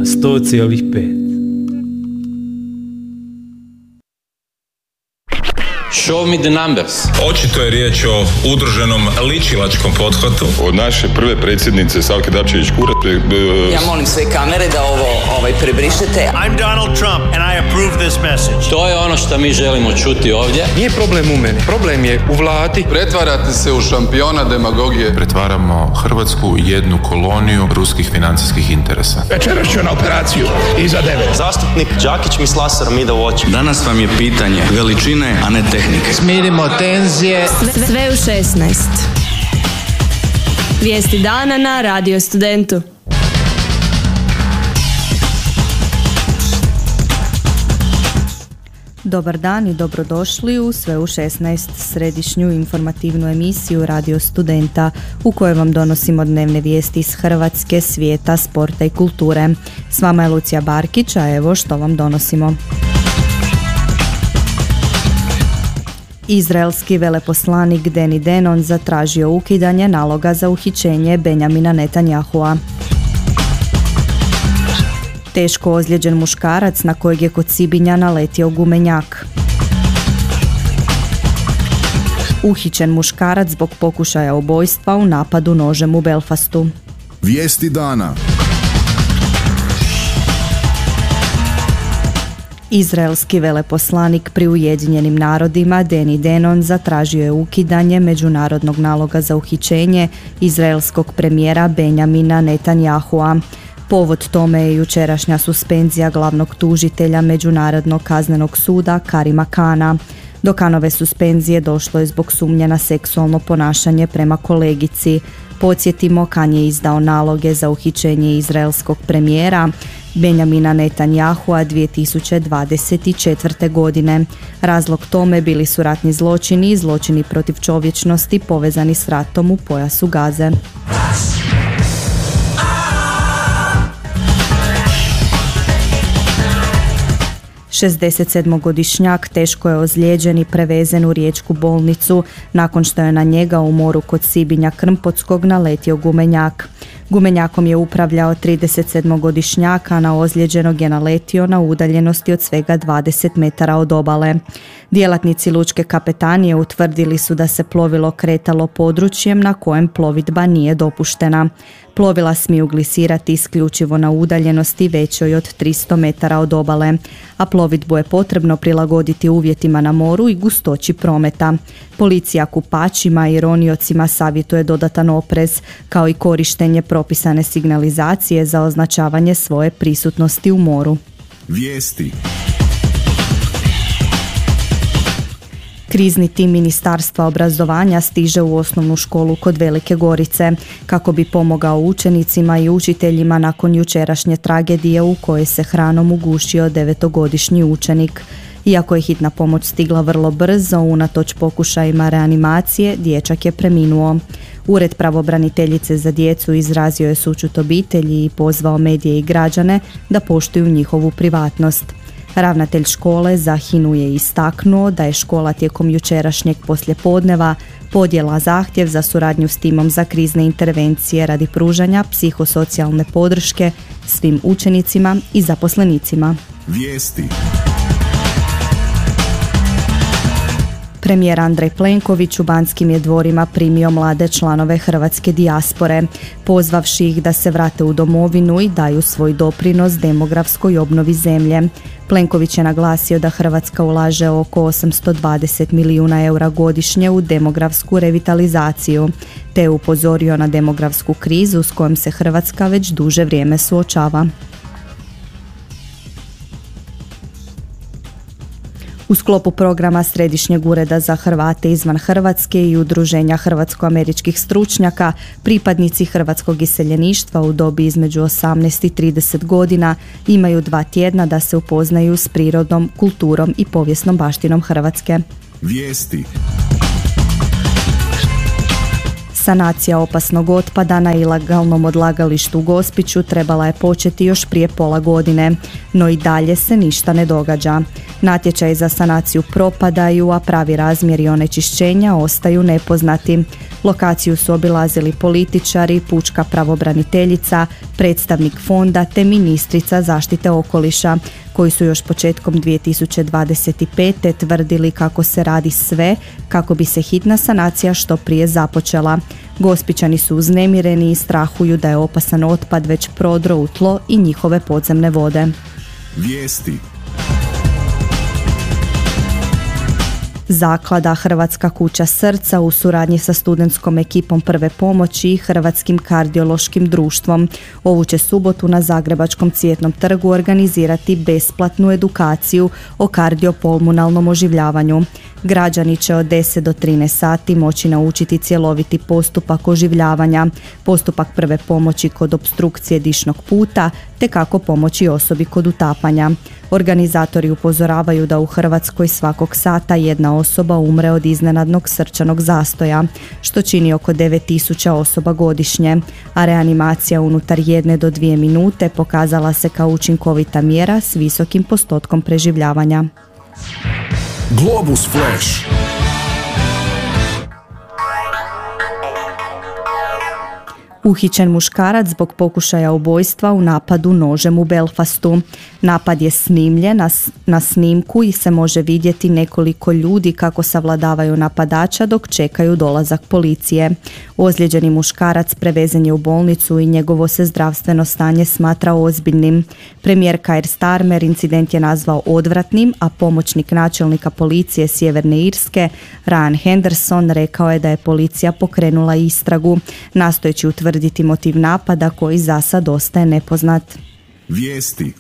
100,5. Show me the numbers. Očito je riječ o udruženom ličilačkom pothvatu. Od naše prve predsjednice Savke Dabčević-Kurat. Ja molim sve kamere da ovo prebrišete. I'm Donald Trump and I approve this message. To je ono što mi želimo čuti ovdje. Nije problem u meni, problem je u vladi. Pretvarate se u šampiona demagogije. Pretvaramo Hrvatsku u jednu koloniju ruskih financijskih interesa. Večeras ću na operaciju iza 9. Zastupnik Đakić mi s laserom ide u oči. Danas vam je pitanje veličine, a ne tehnike. Smirimo tenzije. Sve u 16. Vijesti dana na Radio Studentu. Dobar dan i dobrodošli u Sve u 16, središnju informativnu emisiju Radio Studenta u kojoj vam donosimo dnevne vijesti iz Hrvatske, svijeta, sporta i kulture. S vama je Lucija Barkić, a evo što vam donosimo. Izraelski veleposlanik Deni Denon zatražio ukidanje naloga za uhićenje Benjamina Netanjahua. Teško ozlijeđen muškarac na kojeg je kod Sibinja naletio gumenjak. Uhićen muškarac zbog pokušaja ubojstva u napadu nožem u Belfastu. Vijesti dana. Izraelski veleposlanik pri Ujedinjenim narodima Deni Denon zatražio je ukidanje međunarodnog naloga za uhićenje izraelskog premijera Benjamina Netanjahua. Povod tome je jučerašnja suspenzija glavnog tužitelja Međunarodnog kaznenog suda Karima Kana. Do Kanove suspenzije došlo je zbog sumnje na seksualno ponašanje prema kolegici. Podsjetimo, Kan je izdao naloge za uhićenje izraelskog premijera Benjamina Netanjahua 2024. godine. Razlog tome bili su ratni zločini i zločini protiv čovječnosti povezani s ratom u pojasu Gaze. 67-godišnjak teško je ozlijeđen i prevezen u riječku bolnicu nakon što je na njega u moru kod Sibinja Krmpotskog naletio gumenjak. Gumenjakom je upravljao 37-godišnjak, a na ozlijeđenog je naletio na udaljenosti od svega 20 metara od obale. Djelatnici lučke kapetanije utvrdili su da se plovilo kretalo područjem na kojem plovidba nije dopuštena. Plovila smiju glisirati isključivo na udaljenosti većoj od 300 metara od obale, a plovidbu je potrebno prilagoditi uvjetima na moru i gustoći prometa. Policija kupačima i roniocima savjetuje dodatan oprez, kao i korištenje propisane signalizacije za označavanje svoje prisutnosti u moru. Vijesti. Krizni tim Ministarstva obrazovanja stiže u osnovnu školu kod Velike Gorice kako bi pomogao učenicima i učiteljima nakon jučerašnje tragedije u kojoj se hranom ugušio 9-godišnji učenik. Iako je hitna pomoć stigla vrlo brzo, unatoč pokušajima reanimacije, dječak je preminuo. Ured pravobraniteljice za djecu izrazio je sućut obitelji i pozvao medije i građane da poštuju njihovu privatnost. Ravnatelj škole Zahinu je istaknuo da je škola tijekom jučerašnjeg poslijepodneva podnijela zahtjev za suradnju s timom za krizne intervencije radi pružanja psihosocijalne podrške svim učenicima i zaposlenicima. Vijesti. Premijer Andrej Plenković u Banskim je dvorima primio mlade članove hrvatske dijaspore, pozvavši ih da se vrate u domovinu i daju svoj doprinos demografskoj obnovi zemlje. Plenković je naglasio da Hrvatska ulaže oko 820 milijuna eura godišnje u demografsku revitalizaciju, te je upozorio na demografsku krizu s kojom se Hrvatska već duže vrijeme suočava. U sklopu programa Središnjeg ureda za Hrvate izvan Hrvatske i Udruženja hrvatsko-američkih stručnjaka, pripadnici hrvatskog iseljeništva u dobi između 18 i 30 godina imaju 2 tjedna da se upoznaju s prirodom, kulturom i povijesnom baštinom Hrvatske. Vijesti. Sanacija opasnog otpada na ilegalnom odlagalištu u Gospiću trebala je početi još prije pola godine, no i dalje se ništa ne događa. Natječaji za sanaciju propadaju, a pravi razmjeri onečišćenja ostaju nepoznati. Lokaciju su obilazili političari, pučka pravobraniteljica, predstavnik fonda te ministrica zaštite okoliša, koji su još početkom 2025. tvrdili kako se radi sve kako bi se hitna sanacija što prije započela. Gospićani su uznemireni i strahuju da je opasan otpad već prodro u tlo i njihove podzemne vode. Vijesti. Zaklada Hrvatska kuća srca u suradnji sa studentskom ekipom prve pomoći i Hrvatskim kardiološkim društvom ovu će subotu na Zagrebačkom Cvjetnom trgu organizirati besplatnu edukaciju o kardiopulmonalnom oživljavanju. Građani će od 10 do 13 sati moći naučiti cjeloviti postupak oživljavanja, postupak prve pomoći kod opstrukcije dišnog puta te kako pomoći osobi kod utapanja. Organizatori upozoravaju da u Hrvatskoj svakog sata jedna osoba umre od iznenadnog srčanog zastoja, što čini oko 9.000 osoba godišnje, a reanimacija unutar 1 do 2 minute pokazala se kao učinkovita mjera s visokim postotkom preživljavanja. Globus Flash. Uhićen muškarac zbog pokušaja ubojstva u napadu nožem u Belfastu. Napad je snimljen, na snimku i se može vidjeti nekoliko ljudi kako savladavaju napadača dok čekaju dolazak policije. Ozlijeđeni muškarac prevezen je u bolnicu i njegovo se zdravstveno stanje smatra ozbiljnim. Premijer Keir Starmer incident je nazvao odvratnim, a pomoćnik načelnika policije Sjeverne Irske Ryan Henderson rekao je da je policija pokrenula istragu, nastojeći utvrditi motiv napada koji za sad ostaje nepoznat. Vijesti.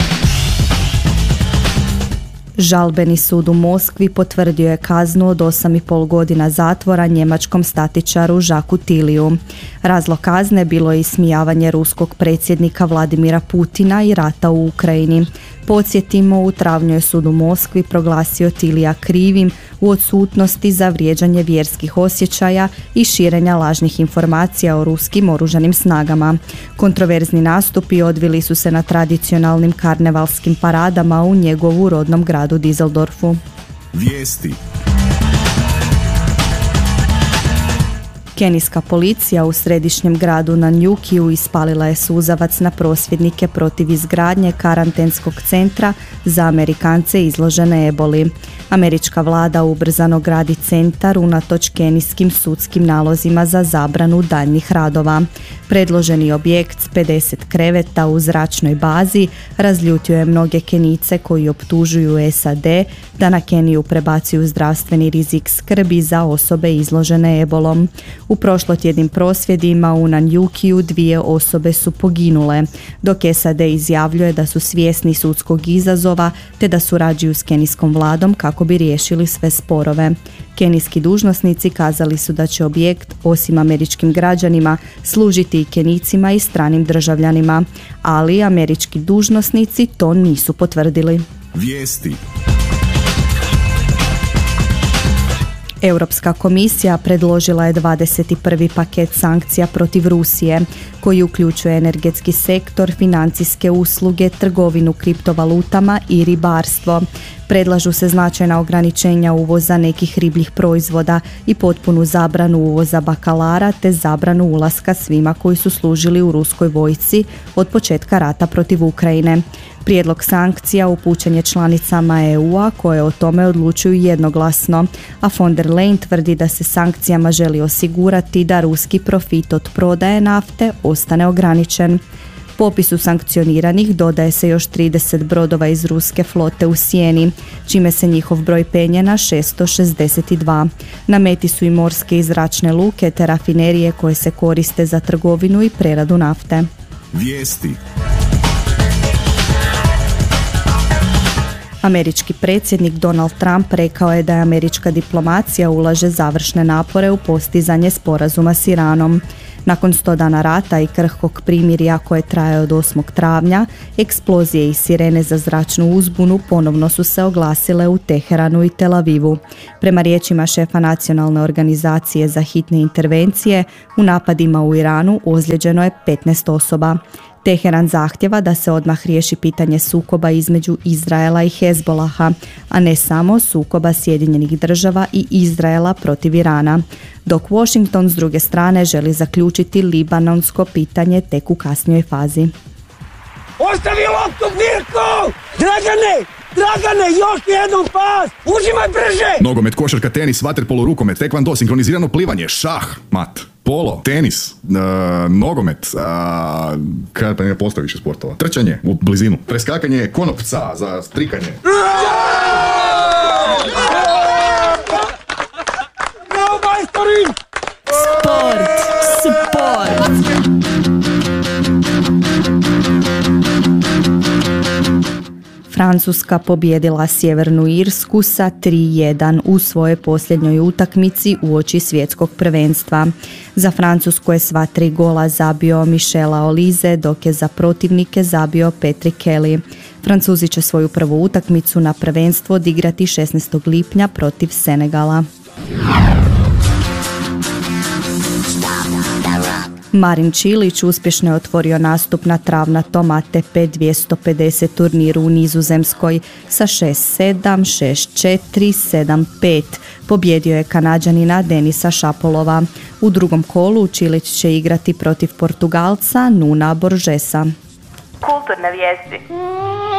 Žalbeni sud u Moskvi potvrdio je kaznu od 8,5 godina zatvora njemačkom statičaru Jacquesu Tilliju. Razlog kazne bilo je ismijavanje ruskog predsjednika Vladimira Putina i rata u Ukrajini. Podsjetimo, u travnju je sud u Moskvi proglasio Tillija krivim u odsutnosti za vrijeđanje vjerskih osjećaja i širenja lažnih informacija o ruskim oružanim snagama. Kontroverzni nastupi odvili su se na tradicionalnim karnevalskim paradama u njegovu rodnom gradu Düsseldorfu. Vijesti. Kenijska policija u središnjem gradu Nanyukiju ispalila je suzavac na prosvjednike protiv izgradnje karantenskog centra za Amerikance izložene eboli. Američka vlada ubrzano gradi centar unatoč kenijskim sudskim nalozima za zabranu daljnjih radova. Predloženi objekt s 50 kreveta u zračnoj bazi razljutio je mnoge Kenijce koji optužuju SAD da na Keniju prebacuju zdravstveni rizik skrbi za osobe izložene ebolom. U prošlotjednim prosvjedima u Nanyukiju 2 osobe su poginule, dok SAD izjavljuje da su svjesni sudskog izazova te da surađuju s kenijskom vladom kako bi riješili sve sporove. Kenijski dužnosnici kazali su da će objekt, osim američkim građanima, služiti i Kenijcima i stranim državljanima, ali američki dužnosnici to nisu potvrdili. Vijesti. Europska komisija predložila je 21. paket sankcija protiv Rusije, koji uključuje energetski sektor, financijske usluge, trgovinu kriptovalutama i ribarstvo. Predlažu se značajna ograničenja uvoza nekih ribljih proizvoda i potpunu zabranu uvoza bakalara te zabranu ulaska svima koji su služili u ruskoj vojsci od početka rata protiv Ukrajine. Prijedlog sankcija upućen je članicama EU-a koje o tome odlučuju jednoglasno, a von der Leyen tvrdi da se sankcijama želi osigurati da ruski profit od prodaje nafte ostane ograničen. Popisu sankcioniranih dodaje se još 30 brodova iz ruske flote u sjeni, čime se njihov broj penje na 662. Na meti su i morske i zračne luke te rafinerije koje se koriste za trgovinu i preradu nafte. Vijesti. Američki predsjednik Donald Trump rekao je da je američka diplomacija ulaže završne napore u postizanje sporazuma s Iranom. Nakon 100 dana rata i krhkog primirja koje traje od 8. travnja, eksplozije i sirene za zračnu uzbunu ponovno su se oglasile u Teheranu i Tel Avivu. Prema riječima šefa Nacionalne organizacije za hitne intervencije, u napadima u Iranu ozlijeđeno je 15 osoba. Teheran zahtjeva da se odmah riješi pitanje sukoba između Izraela i Hezbolaha, a ne samo sukoba Sjedinjenih država i Izraela protiv Irana, dok Washington s druge strane želi zaključiti libanonsko pitanje tek u kasnijoj fazi. Ostavi loptu, Mirko! Dragane, još jednom pas! Užimaj brže! Nogomet, košarka, tenis, vaterpolo, rukomet, tekvando, sinkronizirano plivanje, šah, mat, polo, tenis, nogomet, kada pa ne postoji više sportova, trčanje u blizinu, preskakanje konopca za strikanje. Bravo, majstori! Sport. Francuska pobjedila Sjevernu Irsku sa 3:1 u svojoj posljednjoj utakmici uoči svjetskog prvenstva. Za Francusku je sva 3 gola zabio Michela Olise, dok je za protivnike zabio Patrick Kelly. Francuzi će svoju prvu utakmicu na prvenstvo odigrati 16. lipnja protiv Senegala. Marin Čilić uspješno je otvorio nastup na travnatom ATP 250 turniru u Nizozemskoj sa 6-7, 6-4, 7-5. Pobjedio je Kanađanina Denisa Šapolova. U drugom kolu Čilić će igrati protiv Portugalca Nuna Borgesa. Kulturne vijesti.